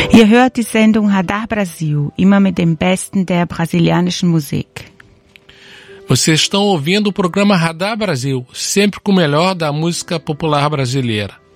Ihr hört die Sendung Radar Brasil, immer mit dem Besten der brasilianischen Musik. Vocês estão ouvindo o programa Radar Brasil, sempre com o melhor da música popular brasileira.